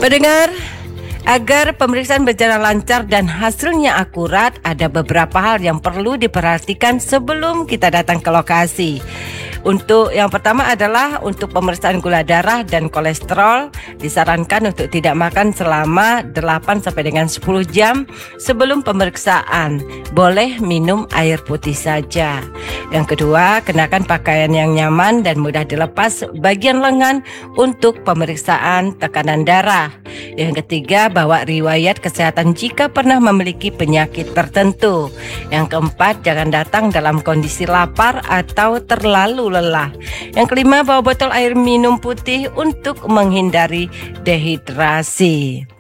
Pendengar, agar pemeriksaan berjalan lancar dan hasilnya akurat, ada beberapa hal yang perlu diperhatikan sebelum kita datang ke lokasi. Untuk yang pertama adalah untuk pemeriksaan gula darah dan kolesterol, disarankan untuk tidak makan selama 8 sampai dengan 10 jam sebelum pemeriksaan. Boleh minum air putih saja. Yang kedua, kenakan pakaian yang nyaman dan mudah dilepas bagian lengan untuk pemeriksaan tekanan darah. Yang ketiga, bawa riwayat kesehatan jika pernah memiliki penyakit tertentu. Yang keempat, jangan datang dalam kondisi lapar atau terlalu lelah. Yang kelima, bawa botol air minum putih untuk menghindari dehidrasi.